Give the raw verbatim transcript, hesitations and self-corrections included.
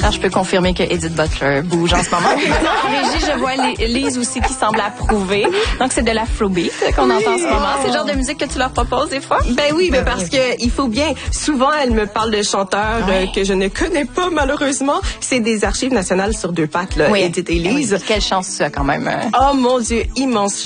Alors, je peux confirmer que Edith Butler bouge en ce moment. En régie, je vois Lise aussi qui semble approuver. Donc, c'est de l'afrobeat qu'on oui. entend en ce moment. C'est le genre de musique que tu leur proposes des fois? Ben oui, ben parce que il faut bien. Souvent, elle me parle de chanteurs ouais. euh, que je ne connais pas, malheureusement. C'est des archives nationales sur deux pattes, là, oui. Edith et Lise. Oui. Quelle chance ça, quand même. Oh mon Dieu, immense